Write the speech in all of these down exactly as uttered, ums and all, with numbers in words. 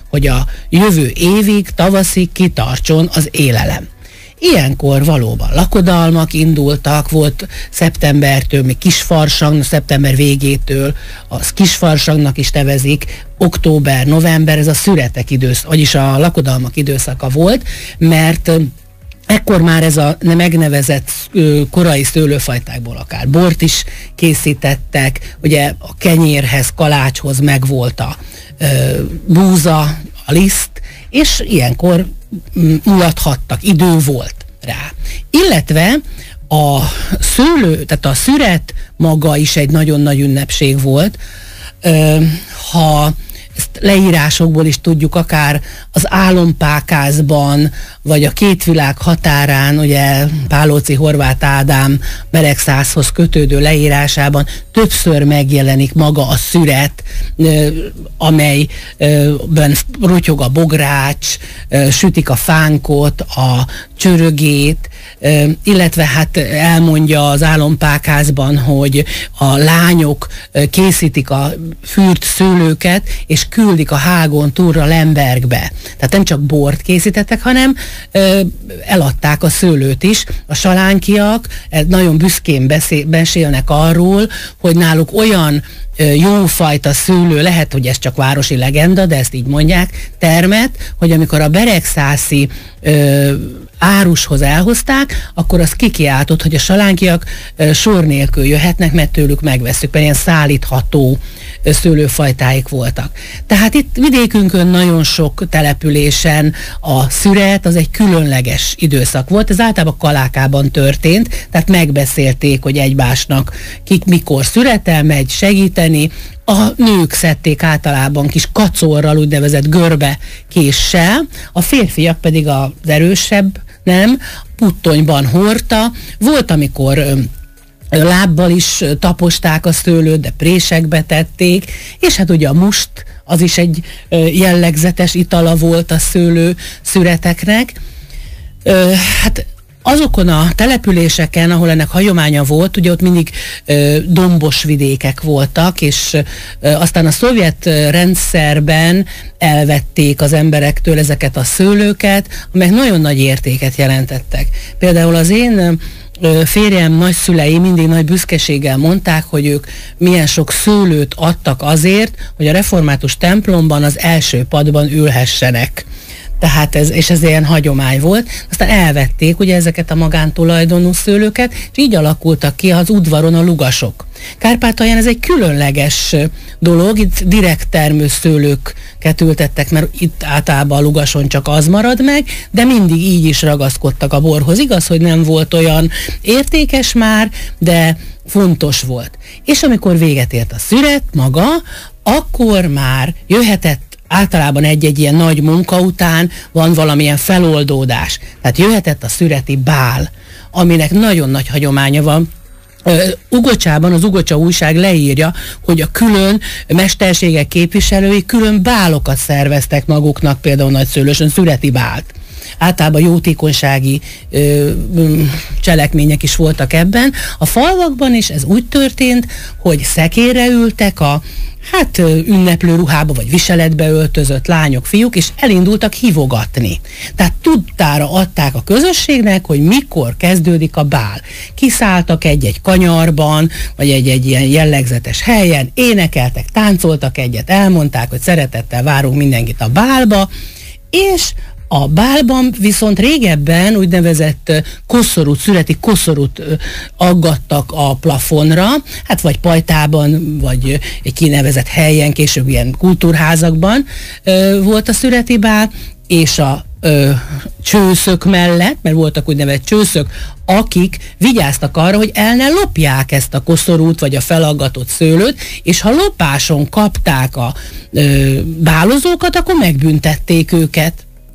hogy a jövő évig, tavaszig kitartson az élelem. Ilyenkor valóban lakodalmak indultak, volt szeptembertől, még kisfarsang, szeptember végétől, az kisfarsangnak is nevezik, október, november, ez a szüretek időszak, vagyis a lakodalmak időszaka volt, mert ekkor már ez a megnevezett ö, korai szőlőfajtákból akár bort is készítettek, ugye a kenyérhez, kalácshoz megvolt a ö, búza, a liszt, és ilyenkor mulathattak, idő volt rá. Illetve a szőlő, tehát a szüret maga is egy nagyon nagy ünnepség volt. Ö, ha ezt leírásokból is tudjuk, akár az Álompákászban, vagy a Két világ határán, ugye Pálóczy Horváth Ádám Beregszászhoz kötődő leírásában többször megjelenik maga a szüret, amelyben rutyog a bogrács, sütik a fánkot, a csörögét, illetve hát elmondja az Álompákászban, hogy a lányok készítik a fűrt szőlőket, és küldik a hágon túlra Lembergbe. Tehát nem csak bort készítettek, hanem ö, eladták a szőlőt is. A salánkiak nagyon büszkén beszél, beszélnek arról, hogy náluk olyan ö, jófajta szőlő, lehet, hogy ez csak városi legenda, de ezt így mondják, termet, hogy amikor a beregszászi ö, árushoz elhozták, akkor az kikiáltott, hogy a salánkiak ö, sor nélkül jöhetnek, mert tőlük megvesszük, mert ilyen szállítható ö, szőlőfajtáik voltak. Tehát itt vidékünkön nagyon sok településen a szüret az egy különleges időszak volt. Ez általában Kalákában történt, tehát megbeszélték, hogy egymásnak kik mikor szüretel megy segíteni. A nők szedték általában kis kacorral, úgynevezett görbe késsel, a férfiak pedig az erősebb, nem, puttonyban hordta. Volt, amikor ö, lábbal is taposták a szőlőt, de présekbe tették, és hát ugye a must, az is egy ö, jellegzetes itala volt a szőlő szüreteknek. Ö, hát azokon a településeken, ahol ennek hagyománya volt, ugye ott mindig ö, dombos vidékek voltak, és ö, aztán a szovjet rendszerben elvették az emberektől ezeket a szőlőket, amelyek nagyon nagy értéket jelentettek. Például az én ö, férjem nagyszülei mindig nagy büszkeséggel mondták, hogy ők milyen sok szőlőt adtak azért, hogy a református templomban az első padban ülhessenek. Tehát ez, és ez ilyen hagyomány volt. Aztán elvették ugye ezeket a magántulajdonú szőlőket, és így alakultak ki az udvaron a lugasok. Kárpátalján ez egy különleges dolog, itt direkt termő szőlőket ültettek, mert itt általában a lugason csak az marad meg, de mindig így is ragaszkodtak a borhoz. Igaz, hogy nem volt olyan értékes már, de fontos volt. És amikor véget ért a szüret maga, akkor már jöhetett általában egy-egy ilyen nagy munka után van valamilyen feloldódás. Tehát jöhetett a szüreti bál, aminek nagyon nagy hagyománya van. Uh, Ugocsában az Ugocsa újság leírja, hogy a külön mesterségek képviselői külön bálokat szerveztek maguknak, például Nagyszőlősön szüreti bált. Általában jótékonysági ö, ö, cselekmények is voltak ebben. A falvakban is ez úgy történt, hogy szekérre ültek a hát ünneplő ruhába vagy viseletbe öltözött lányok, fiúk, és elindultak hívogatni. Tehát tudtára adták a közösségnek, hogy mikor kezdődik a bál. Kiszálltak egy-egy kanyarban, vagy egy-egy ilyen jellegzetes helyen, énekeltek, táncoltak egyet, elmondták, hogy szeretettel várunk mindenkit a bálba, és a bálban viszont régebben úgynevezett koszorút, szüreti koszorút aggattak a plafonra, hát vagy pajtában, vagy egy kinevezett helyen, később ilyen kultúrházakban volt a szüreti bál, és a ö, csőszök mellett, mert voltak úgynevezett csőszök, akik vigyáztak arra, hogy el ne lopják ezt a koszorút, vagy a felaggatott szőlőt, és ha lopáson kapták a ö, bálozókat, akkor megbüntették őket.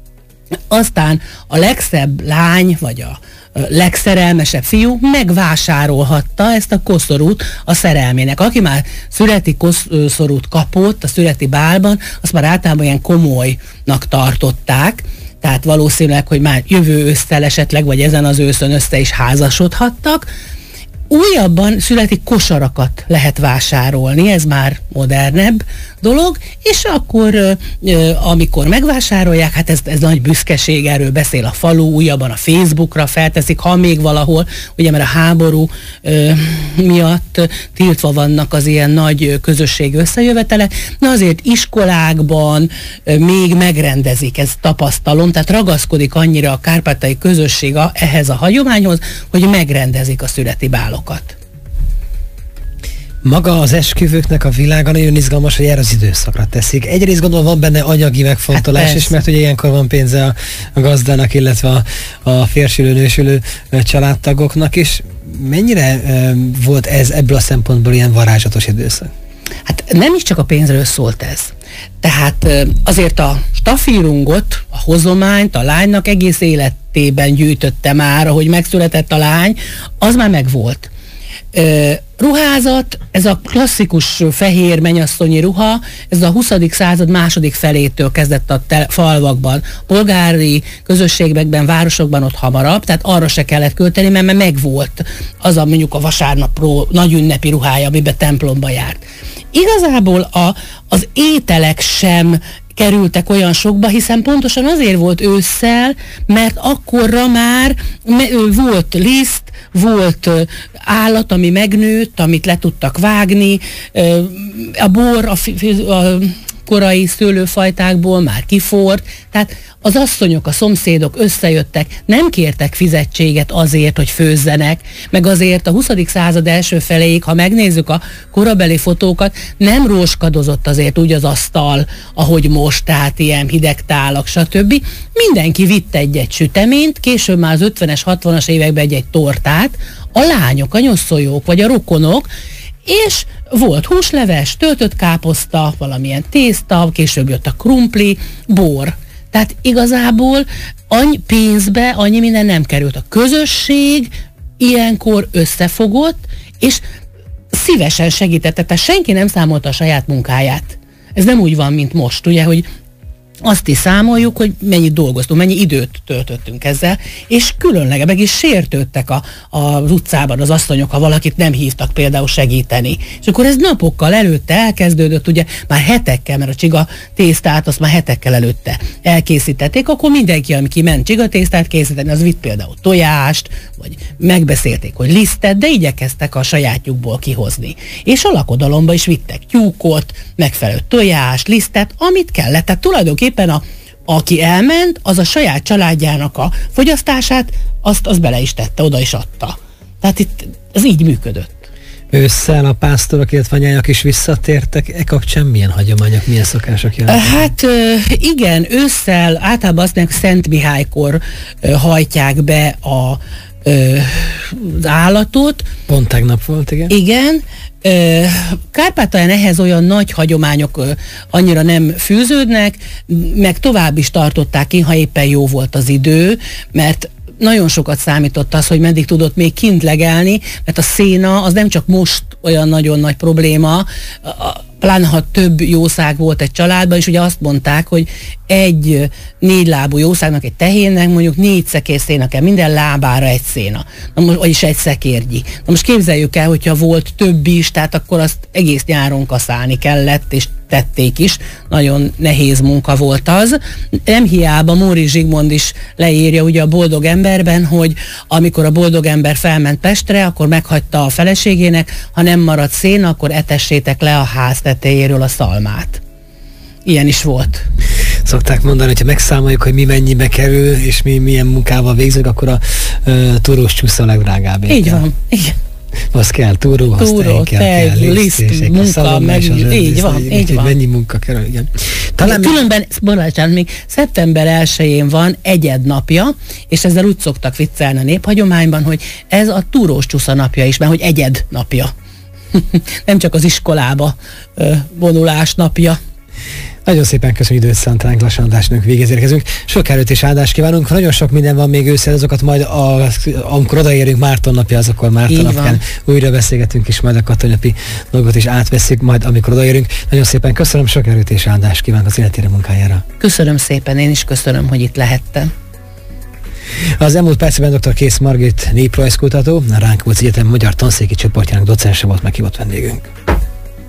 Aztán a legszebb lány, vagy a legszerelmesebb fiú megvásárolhatta ezt a koszorút a szerelmének. Aki már szüreti koszorút kapott a szüreti bálban, azt már általában ilyen komolynak tartották, tehát valószínűleg, hogy már jövő ősszel esetleg, vagy ezen az őszön össze is házasodhattak, Újabban születik kosarakat lehet vásárolni, ez már modernebb dolog, és akkor, amikor megvásárolják, hát ez, ez nagy büszkeség, erről beszél a falu, újabban a Facebookra felteszik, ha még valahol, ugye mert a háború ö, miatt tiltva vannak az ilyen nagy közösség összejövetelek, na azért iskolákban ö, még megrendezik, ez tapasztalom, tehát ragaszkodik annyira a kárpátaljai közösség a, ehhez a hagyományhoz, hogy megrendezik a születi bálokat. Maga az esküvőknek a világa nagyon izgalmas, hogy erre az időszakra teszik. Egyrészt gondolom van benne anyagi megfontolás hát is, mert ugye ilyenkor van pénze a, a gazdának, illetve a, a férjülő, nősülő családtagoknak is. Mennyire e, volt ez ebből a szempontból ilyen varázslatos időszak? Hát nem is csak a pénzről szólt ez. Tehát azért a stafírungot, a hozományt a lánynak egész életében gyűjtötte már, ahogy megszületett a lány, az már megvolt. Uh, ruházat, ez a klasszikus fehér mennyasszonyi ruha, ez a huszadik század második felétől kezdett a te- falvakban, polgári közösségekben, városokban ott hamarabb, tehát arra se kellett költeni, mert, mert megvolt az a mondjuk a vasárnapról nagy ünnepi ruhája, amiben templomba járt. Igazából a, az ételek sem kerültek olyan sokba, hiszen pontosan azért volt ősszel, mert akkorra már volt liszt, volt állat, ami megnőtt, amit le tudtak vágni, a bor a, a korai szőlőfajtákból már kiforrt, tehát az asszonyok, a szomszédok összejöttek, nem kértek fizetséget azért, hogy főzzenek, meg azért a huszadik század első feléig, ha megnézzük a korabeli fotókat, nem róskadozott azért úgy az asztal, ahogy most, tehát ilyen hideg tálak, stb. Mindenki vitt egy-egy süteményt, később már az ötvenes, hatvanas években egy-egy tortát, a lányok, a nyoszoljók vagy a rokonok, és volt húsleves, töltött káposzta, valamilyen tészta, később jött a krumpli, bor. Tehát igazából annyi pénzbe annyi minden nem került. A közösség ilyenkor összefogott, és szívesen segítette, tehát senki nem számolta a saját munkáját. Ez nem úgy van, mint most, ugye, hogy azt is számoljuk, hogy mennyit dolgoztunk, mennyi időt töltöttünk ezzel, és különleg meg is sértődtek a, a, az utcában az asszonyok, ha valakit nem hívtak például segíteni. És akkor ez napokkal előtte elkezdődött, ugye már hetekkel, mert a csiga tésztát azt már hetekkel előtte elkészítették, akkor mindenki, ami kiment csiga tésztát készíteni, az vitt például tojást, vagy megbeszélték, hogy lisztet, de igyekeztek a sajátjukból kihozni. És a lakodalomba is vittek tyúkot, megfelelő tojást, lisztet, amit kellett. Tehát tulajdonképpen a, aki elment, az a saját családjának a fogyasztását, azt, azt bele is tette, oda is adta. Tehát itt ez így működött. Ősszel a pásztorok, illetve anyának is visszatértek, e kapcsán milyen hagyományok, milyen szokások jelentek? Hát igen, ősszel általában azt mondják, Szent Mihálykor hajtják be a az állatot. Pont tegnap volt, igen. Igen. Kárpátalján ehhez olyan nagy hagyományok annyira nem fűződnek, meg tovább is tartották ki, ha éppen jó volt az idő, mert nagyon sokat számított az, hogy meddig tudott még kint legelni, mert a széna az nem csak most olyan nagyon nagy probléma, pláne ha több jószág volt egy családban, és ugye azt mondták, hogy egy négylábú jószágnak, egy tehénnek mondjuk négy szekér széna kell, minden lábára egy széna, na most, vagyis egy szekérgyi. Na most képzeljük el, hogyha volt több is, tehát akkor azt egész nyáron kaszálni kellett, és tették is. Nagyon nehéz munka volt az. Nem hiába Móricz Zsigmond is leírja ugye a Boldog emberben, hogy amikor a boldog ember felment Pestre, akkor meghagyta a feleségének, ha nem maradt széna, akkor etessétek le a ház tetejéről a szalmát. Ilyen is volt. Szokták mondani, hogyha megszámoljuk, hogy mi mennyibe kerül, és mi milyen munkával végzünk, akkor a uh, túrós csúsza a legdrágább. Így van. Igen. Az kell, túró, az túró, tej, tej, liszt, liszt munka, meg így van, így, így van. Mennyi munka kerül, igen. Talán különben, bocsánat, még szeptember elsején van egyed napja, és ezzel úgy szoktak viccelni a néphagyományban, hogy ez a túrós csúsza napja is, mert hogy egyed napja. Nem csak az iskolába ö, vonulás napja. Nagyon szépen köszönjük, időt szántanánk, lassan adásnak végéhez érkezünk. Sok erőt és áldást kívánunk. Nagyon sok minden van még ősszel, azokat majd a, amikor odaérünk Márton napja, az akkor Márton napján újra beszélgetünk, és majd a katonyapi dolgot is átveszik, majd amikor odaérünk. Nagyon szépen köszönöm, sok erőt és áldást kívánok az életére, munkájára. Köszönöm szépen, én is köszönöm, hogy itt lehettem. Az elmúlt percben dr. Kész Margit néprajzkutató, a Rákóczi Egyetem Magyar Tanszéki Csoportjának docense volt meghívott vendégünk.